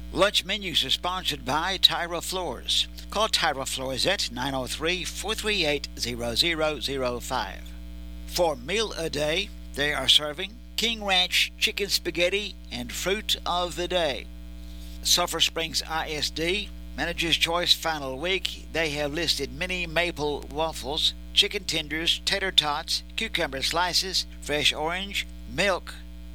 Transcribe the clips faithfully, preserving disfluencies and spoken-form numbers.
Lunch menus are sponsored by Tyra Floors. Call Tyra Floors at nine oh three, four three eight, zero zero zero five. For meal a day, they are serving King Ranch chicken spaghetti and fruit of the day. Sulphur Springs I S D Manager's Choice final week. They have listed mini maple waffles, chicken tenders, tater tots, cucumber slices, fresh orange, milk.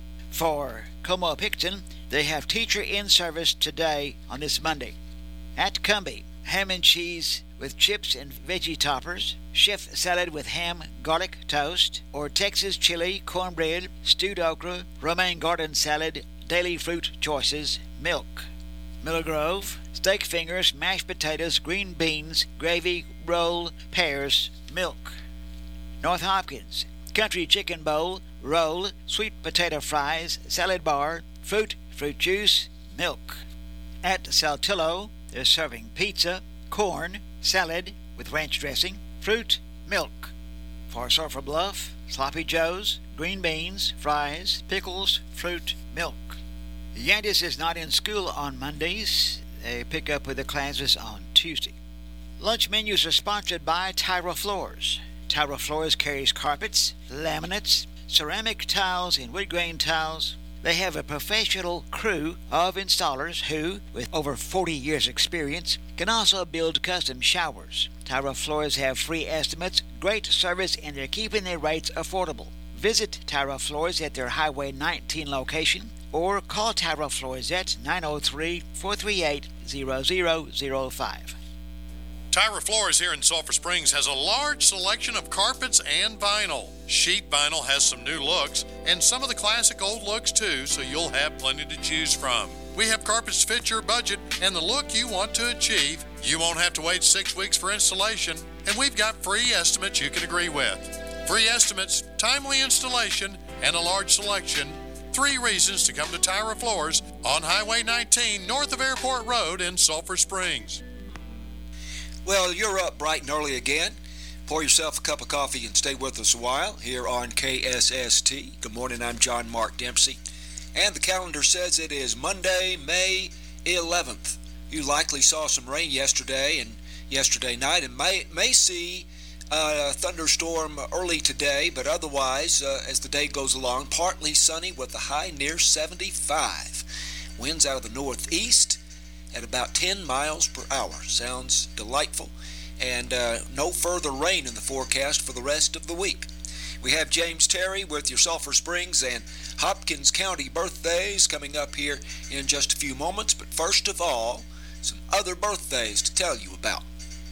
For Como Picton, they have teacher in service today on this Monday. At Cumbie, ham and cheese with chips and veggie toppers, chef salad with ham, garlic toast, or Texas chili, cornbread, stewed okra, romaine garden salad, daily fruit choices, milk. Miller Grove, steak fingers, mashed potatoes, green beans, gravy, roll, pears, milk. North Hopkins, country chicken bowl, roll, sweet potato fries, salad bar, fruit, fruit juice, milk. At Saltillo, they're serving pizza, corn, salad with ranch dressing, fruit, milk. For Sulphur Bluff, sloppy joes, green beans, fries, pickles, fruit, milk. Yandis is not in school on Mondays. They pick up with the classes on Tuesday. Lunch menus are sponsored by Tyra Floors. Tyra Floors carries carpets, laminates, ceramic tiles, and wood grain tiles. They have a professional crew of installers who, with over forty years experience, can also build custom showers. Tyra Floors have free estimates, great service, and they're keeping their rates affordable. Visit Tyra Floors at their Highway nineteen location or call Tyra Floors at nine oh three, four three eight, zero zero zero five. Tyra Floors here in Sulphur Springs has a large selection of carpets and vinyl. Sheet vinyl has some new looks and some of the classic old looks too, so you'll have plenty to choose from. We have carpets to fit your budget and the look you want to achieve. You won't have to wait six weeks for installation, and we've got free estimates you can agree with. Free estimates, timely installation, and a large selection. Three reasons to come to Tyra Floors on Highway nineteen north of Airport Road in Sulphur Springs. Well, you're up bright and early again. Pour yourself a cup of coffee and stay with us a while here on K S S T. Good morning, I'm John Mark Dempsey. And the calendar says it is Monday, May eleventh. You likely saw some rain yesterday and yesterday night and may, may see a thunderstorm early today, but otherwise, uh, as the day goes along, partly sunny with a high near seventy-five. Winds out of the northeast at about ten miles per hour. Sounds delightful. And uh, no further rain in the forecast for the rest of the week. We have James Terry with your Sulphur Springs and Hopkins County birthdays coming up here in just a few moments. But first of all, some other birthdays to tell you about.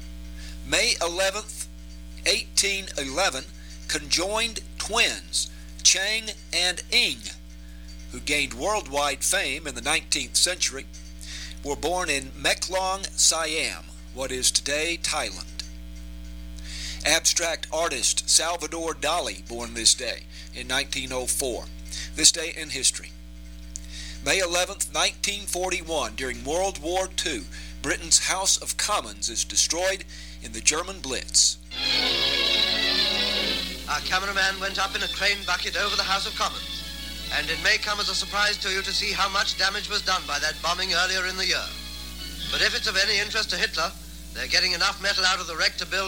May eleventh, eighteen eleven, conjoined twins Chang and Ing, who gained worldwide fame in the nineteenth century, were born in Meklong, Siam, what is today Thailand. Abstract artist Salvador Dali, born this day in nineteen oh four. This day in history. May eleventh, nineteen forty-one, during World War Two, Britain's House of Commons is destroyed in the German Blitz. Our cameraman went up in a crane bucket over the House of Commons, and it may come as a surprise to you to see how much damage was done by that bombing earlier in the year. But if it's of any interest to Hitler, they're getting enough metal out of the wreck to build